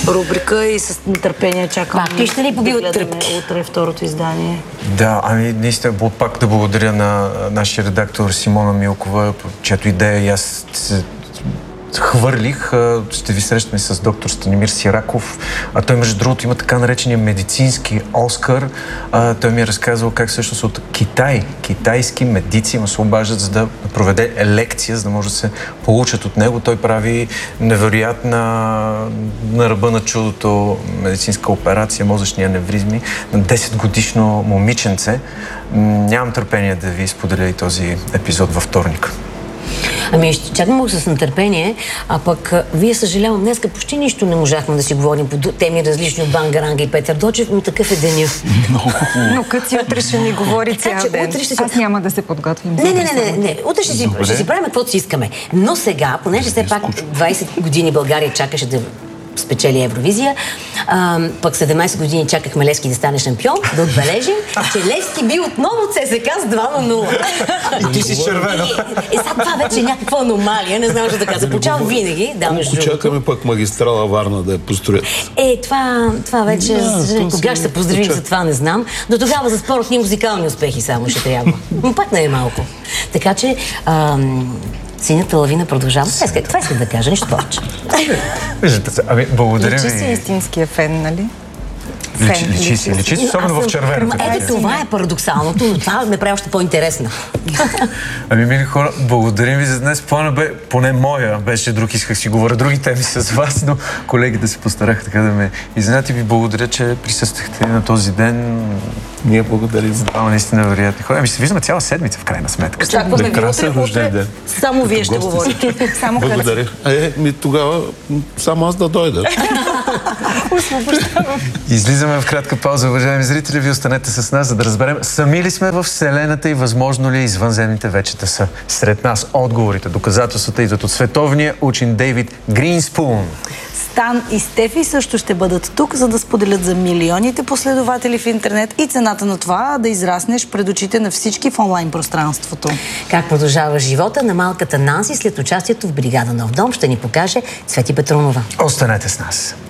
рубрика и с нетърпение чакам. Пак ли ще ни побиват тръпки? Утре второто издание. Да, ами наистина пак да благодаря на нашия редактор Симона Милкова, чиято идея и аз се хвърлих. Ще ви срещаме с доктор Станимир Сираков. Той, между другото, има така наречения медицински Оскар. Той ми е разказал как всъщност от китайски медици му се обаждат, за да проведе лекция, за да може да се получат от него. Той прави невероятна на ръба на чудото медицинска операция, мозъчни аневризми на 10-годишно момиченце. Нямам търпение да ви споделя и този епизод във вторник. Ами ще чакам с нетърпение, а пък вие, съжалявам, днеска почти нищо не можахме да си говорим по теми различни от Ванга Ранга и Петър Дочев, но такъв е деня. Но като си утре ще ни говори цял ден. Аз няма да се подготвим. Не. Утре ще си правим каквото си искаме. Но сега, понеже все пак 20 години България чакаше да спечели Евровизия. Пък 17 години чакахме Левски да стане шампион, да отбележим, че Левски бил отново от ЦСКА с 2-0. И ти си червена. Сега това вече е някаква аномалия, не знам, що да каза. Получавам винаги. Чакаме пък магистрала Варна да я построят. Това вече, кога ще се поздравим за това, не знам. До тогава за спортни и музикални успехи само ще трябва. Но пак не е малко. Така че Синята лавина продължава. Това исках да кажа, нищо повече. Виждате се, благодаря ви. Личи си истинския фен, нали? Личи си, особено в червената. Ето това е парадоксалното, но това ме прави още по-интересна. Мили хора, благодарим ви за днес. Плана бе, поне моя, беше друг, исках си говоря други теми с вас, но колегите се постараха така да ме изненадат и ви благодаря, че присъствахте на този ден. Ние благодарим. За това наистина вероятни хора. Ще виждаме цяла седмица в крайна сметка. Очакваме ви утре. Само вие ще говорите. Благодаря. Тогава само аз да дойда. Излизаме в кратка пауза, уважаеми зрители. Ви останете с нас, за да разберем сами ли сме в Вселената и възможно ли извънземните вече да са сред нас. Отговорите, доказателствата идват от световния учен Дейвид Гринспун. Стан и Стефи също ще бъдат тук, за да споделят за милионите последователи в интернет и цената на това да израснеш пред очите на всички в онлайн пространството. Как продължава живота на малката Нанси след участието в Бригада Нов дом, ще ни покаже Цвети Петрунова. Останете с нас.